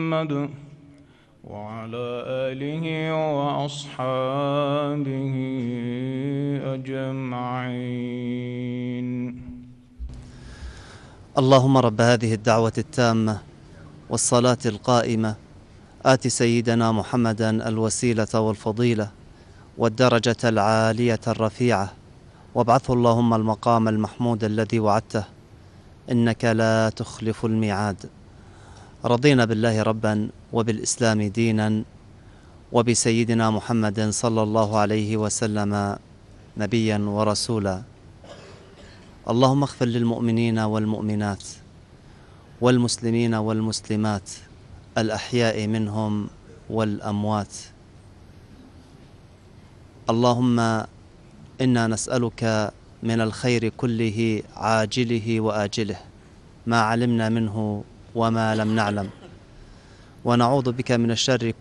محمد وعلى آله وأصحابه أجمعين. اللهم رب هذه الدعوة التامة والصلاة القائمة آت سيدنا محمدا الوسيلة والفضيلة والدرجة العالية الرفيعة وابعثه اللهم المقام المحمود الذي وعدته إنك لا تخلف الميعاد. رضينا بالله ربا وبالإسلام دينا وبسيدنا محمد صلى الله عليه وسلم نبيا ورسولا. اللهم اغفر للمؤمنين والمؤمنات والمسلمين والمسلمات الأحياء منهم والأموات. اللهم إنا نسألك من الخير كله عاجله وآجله ما علمنا منه وما لم نعلم، ونعوذ بك من الشر